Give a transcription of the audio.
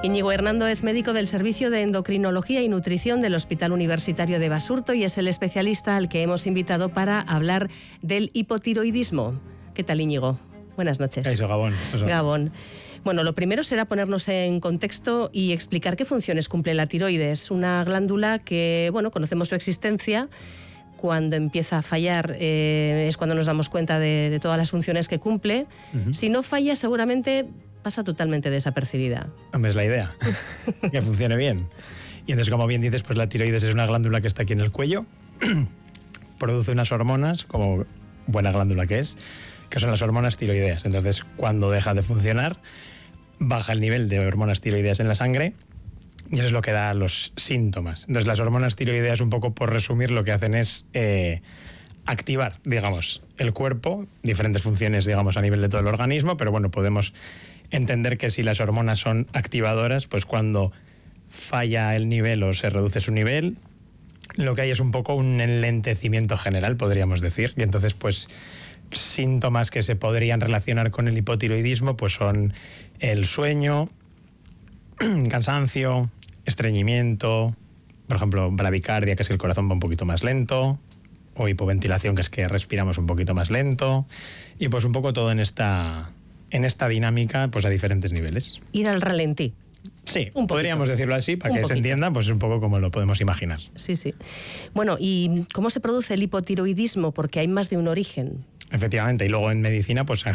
Íñigo Hernando es médico del Servicio de Endocrinología y Nutrición del Hospital Universitario de Basurto y es el especialista al que hemos invitado para hablar del hipotiroidismo. ¿Qué tal, Íñigo? Buenas noches. Eso, Gabón. Eso. Gabón. Bueno, lo primero será ponernos en contexto y explicar qué funciones cumple la tiroides. Una glándula que, bueno, conocemos su existencia. Cuando empieza a fallar es cuando nos damos cuenta de todas las funciones que cumple. Si no falla, seguramente pasa totalmente desapercibida. Hombre, es la idea, que funcione bien. Y entonces, como bien dices, pues la tiroides es una glándula que está aquí en el cuello, produce unas hormonas, como buena glándula que son las hormonas tiroideas. Entonces, cuando deja de funcionar, baja el nivel de hormonas tiroideas en la sangre y eso es lo que da los síntomas. Entonces, las hormonas tiroideas, un poco por resumir, lo que hacen es activar, digamos, el cuerpo, diferentes funciones, digamos, a nivel de todo el organismo, pero bueno, podemos entender que si las hormonas son activadoras, pues cuando falla el nivel o se reduce su nivel, lo que hay es un poco un enlentecimiento general, podríamos decir. Y entonces, pues, síntomas que se podrían relacionar con el hipotiroidismo, pues son el sueño, cansancio, estreñimiento, por ejemplo, bradicardia, que es que el corazón va un poquito más lento, o hipoventilación, que es que respiramos un poquito más lento, y pues un poco todo en esta dinámica, pues a diferentes niveles. Ir al ralentí. Sí, podríamos decirlo así, para que se entienda, pues un poco como lo podemos imaginar. Sí, sí. Bueno, ¿y cómo se produce el hipotiroidismo? Porque hay más de un origen. Efectivamente, y luego en medicina, pues